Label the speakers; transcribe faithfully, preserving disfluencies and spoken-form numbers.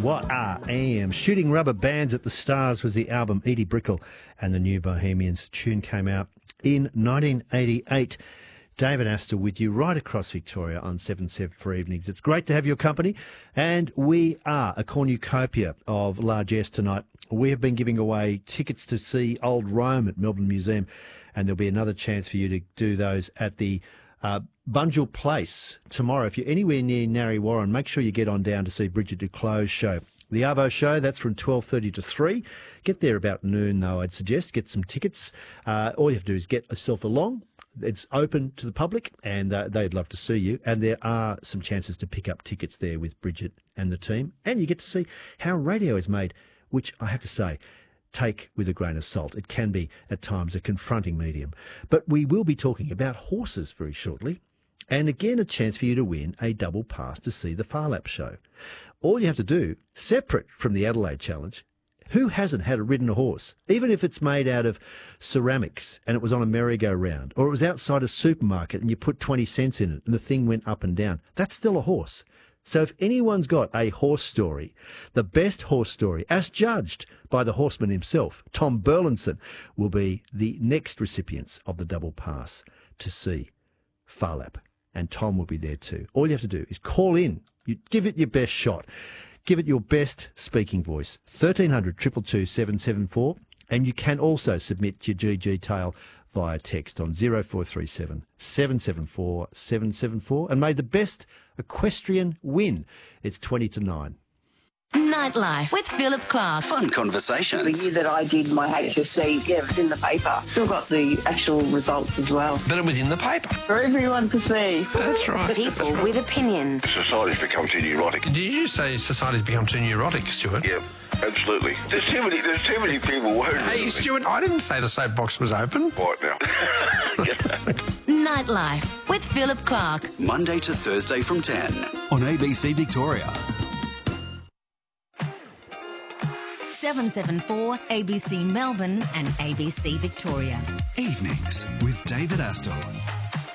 Speaker 1: What I Am. Shooting Rubber Bands at the Stars was the album. Edie Brickell and the New Bohemians. Tune came out in nineteen eighty-eight. David Astor with you right across Victoria on seven seven for Evenings. It's great to have your company, and we are a cornucopia of largesse tonight. We have been giving away tickets to see Old Rome at Melbourne Museum, and there'll be another chance for you to do those at the uh, Bunjil Place tomorrow. If you're anywhere near Narre Warren, make sure you get on down to see Bridget Duclos' show. The Arvo show, that's from twelve thirty to three. Get there about noon, though, I'd suggest. Get some tickets. Uh, all you have to do is get yourself along. It's open to the public, and uh, they'd love to see you. And there are some chances to pick up tickets there with Bridget and the team. And you get to see how radio is made, which I have to say, take with a grain of salt. It can be, at times, a confronting medium. But we will be talking about horses very shortly. And again, a chance for you to win a double pass to see the Phar Lap show. All you have to do, separate from the Adelaide Challenge, who hasn't had a ridden a horse? Even if it's made out of ceramics and it was on a merry-go-round, or it was outside a supermarket and you put twenty cents in it and the thing went up and down, that's still a horse. So if anyone's got a horse story, the best horse story, as judged by the horseman himself, Tom Burlinson, will be the next recipients of the double pass to see Phar Lap. And Tom will be there too. All you have to do is call in. You give it your best shot. Give it your best speaking voice. thirteen hundred, two two two, seven seven four. And you can also submit your G G tale via text on zero four three seven, seven seven four, seven seven four. And may the best equestrian win. It's twenty to nine.
Speaker 2: Nightlife with Philip Clark.
Speaker 3: Fun conversations.
Speaker 4: The year that I did my H S C, yeah, it was in the paper. Still got the actual results as well.
Speaker 5: But it was in the paper.
Speaker 4: For everyone to see.
Speaker 5: That's right.
Speaker 2: People
Speaker 5: That's right.
Speaker 2: with opinions.
Speaker 6: Society's become too neurotic.
Speaker 5: Did you say society's become too neurotic, Stuart?
Speaker 6: Yeah, absolutely. There's too many, there's too many people worried.
Speaker 5: Hey, Stuart, I didn't say the soapbox was open.
Speaker 6: Right now.
Speaker 2: Nightlife with Philip Clark.
Speaker 3: Monday to Thursday from ten on A B C Victoria.
Speaker 2: seven seven four A B C Melbourne and A B C Victoria.
Speaker 3: Evenings with David Astor.